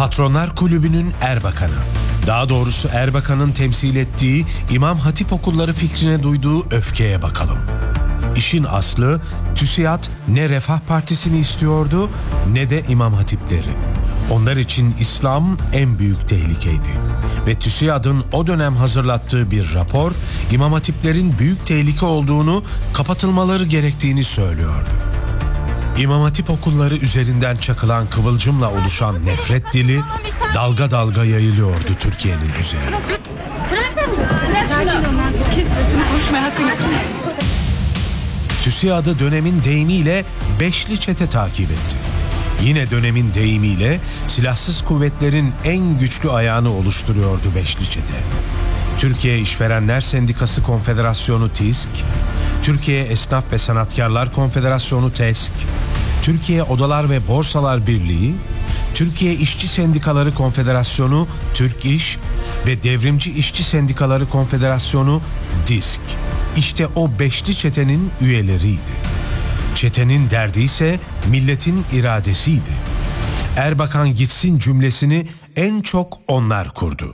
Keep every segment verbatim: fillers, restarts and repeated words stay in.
Patronlar Kulübü'nün Erbakanı, daha doğrusu Erbakan'ın temsil ettiği İmam Hatip okulları fikrine duyduğu öfkeye bakalım. İşin aslı, TÜSİAD ne Refah Partisi'ni istiyordu ne de İmam Hatipleri. Onlar için İslam en büyük tehlikeydi. Ve TÜSİAD'ın o dönem hazırlattığı bir rapor, İmam Hatiplerin büyük tehlike olduğunu, kapatılmaları gerektiğini söylüyordu. İmam Hatip okulları üzerinden çakılan kıvılcımla oluşan nefret dili dalga dalga yayılıyordu Türkiye'nin üzerine. TÜSİAD'ı dönemin deyimiyle beşli çete takip etti. Yine dönemin deyimiyle silahsız kuvvetlerin en güçlü ayağını oluşturuyordu beşli çete. Türkiye İşverenler Sendikası Konfederasyonu TİSK, Türkiye Esnaf ve Sanatkarlar Konfederasyonu TESK, Türkiye Odalar ve Borsalar Birliği, Türkiye İşçi Sendikaları Konfederasyonu Türk İş ve Devrimci İşçi Sendikaları Konfederasyonu DİSK. İşte o beşli çetenin üyeleriydi. Çetenin derdi ise milletin iradesiydi. Erbakan gitsin cümlesini en çok onlar kurdu.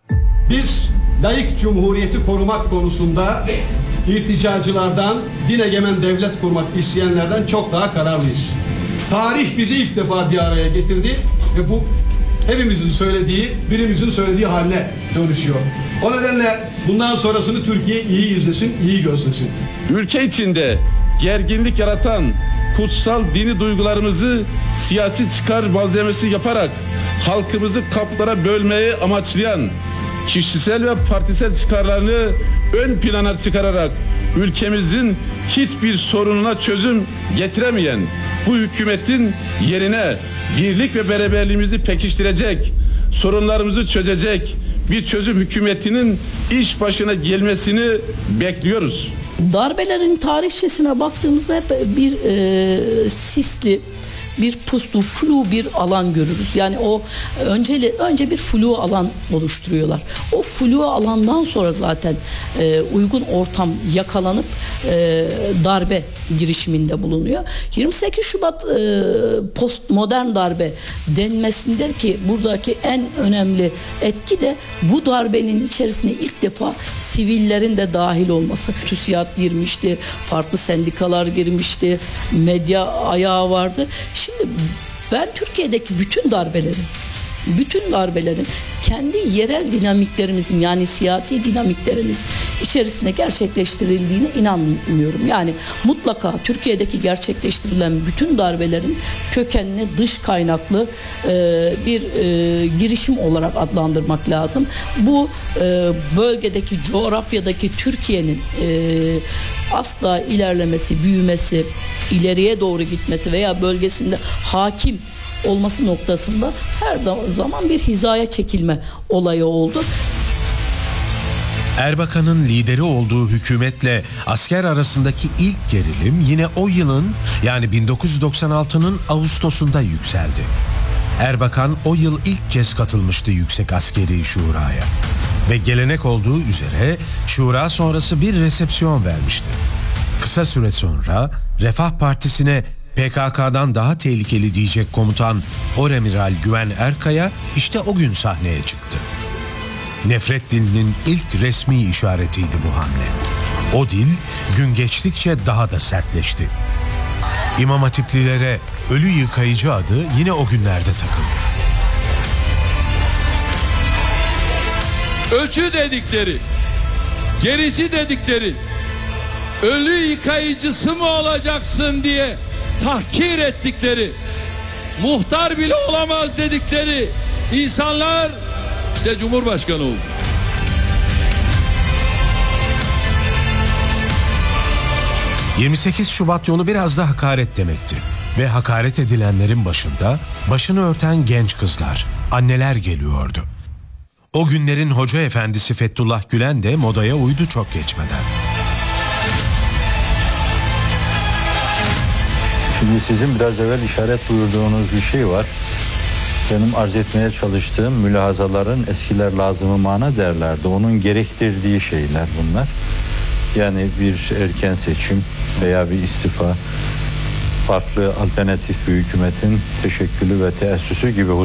Biz laik cumhuriyeti korumak konusunda irticacılardan, din egemen devlet kurmak isteyenlerden çok daha kararlıyız. Tarih bizi ilk defa bir araya getirdi ve bu hepimizin söylediği, birimizin söylediği haline dönüşüyor. O nedenle bundan sonrasını Türkiye iyi izlesin, iyi gözlesin. Ülke içinde gerginlik yaratan kutsal dini duygularımızı siyasi çıkar malzemesi yaparak halkımızı kaplara bölmeyi amaçlayan, kişisel ve partisel çıkarlarını ön plana çıkararak ülkemizin hiçbir sorununa çözüm getiremeyen bu hükümetin yerine birlik ve beraberliğimizi pekiştirecek, sorunlarımızı çözecek bir çözüm hükümetinin iş başına gelmesini bekliyoruz. Darbelerin tarihçesine baktığımızda hep bir e, sisli, bir puslu, flu bir alan görürüz. Yani o önce, önce bir flu alan oluşturuyorlar. O flu alandan sonra zaten e, uygun ortam yakalanıp e, darbe girişiminde bulunuyor. yirmi sekiz Şubat e, postmodern darbe denmesinde ki buradaki en önemli etki de bu darbenin içerisine ilk defa sivillerin de dahil olması. TÜSİAD girmişti, farklı sendikalar girmişti, medya ayağı vardı. Şimdi ben Türkiye'deki bütün darbelerin, bütün darbelerin kendi yerel dinamiklerimizin yani siyasi dinamiklerimiz içerisinde gerçekleştirildiğine inanmıyorum. Yani mutlaka Türkiye'deki gerçekleştirilen bütün darbelerin kökenini dış kaynaklı e, bir e, girişim olarak adlandırmak lazım. Bu e, bölgedeki, coğrafyadaki Türkiye'nin e, asla ilerlemesi, büyümesi, ileriye doğru gitmesi veya bölgesinde hakim olması noktasında her zaman bir hizaya çekilme olayı oldu. Erbakan'ın lideri olduğu hükümetle asker arasındaki ilk gerilim yine o yılın yani bin dokuz yüz doksan altının Ağustos'unda yükseldi. Erbakan o yıl ilk kez katılmıştı Yüksek Askeri Şura'ya ve gelenek olduğu üzere şura sonrası bir resepsiyon vermişti. Kısa süre sonra Refah Partisi'ne P K K'dan daha tehlikeli diyecek komutan Oremiral Güven Erkaya işte o gün sahneye çıktı. Nefret dilinin ilk resmi işaretiydi bu hamle. O dil gün geçtikçe daha da sertleşti. İmam Hatiplilere ölü yıkayıcı adı yine o günlerde takıldı. Ölçü dedikleri, gerici dedikleri, ölü yıkayıcısı mı olacaksın diye tahkir ettikleri, muhtar bile olamaz dedikleri insanlar işte Cumhurbaşkanı oldu. yirmi sekiz Şubat yolu biraz da hakaret demekti. Ve hakaret edilenlerin başında başını örten genç kızlar, anneler geliyordu. O günlerin hoca efendisi Fethullah Gülen de modaya uydu çok geçmeden. Şimdi sizin biraz evvel işaret buyurduğunuz bir şey var. Benim arz etmeye çalıştığım mülahazaların eskiler lazım-ı mana derlerdi. Onun gerektirdiği şeyler bunlar. Yani bir erken seçim veya bir istifa, farklı alternatif bir hükümetin teşekkülü ve teessüsü gibi